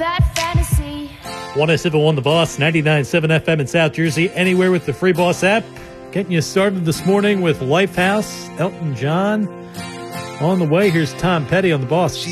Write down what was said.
that fantasy. 107.1 The Boss, 99.7 FM in South Jersey, anywhere with the Free Boss app. Getting you started this morning with Lifehouse, Elton John. On the way, here's Tom Petty on The Boss.